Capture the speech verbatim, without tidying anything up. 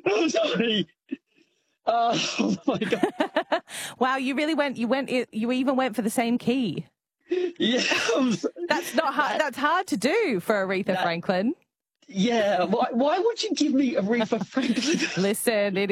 Oh, sorry. Uh, oh my God. Wow, you really went. You went. You even went for the same key. Yeah, that's not hard. That, that's hard to do for Aretha that, Franklin. Yeah. Why? Why would you give me Aretha Franklin? Listen, it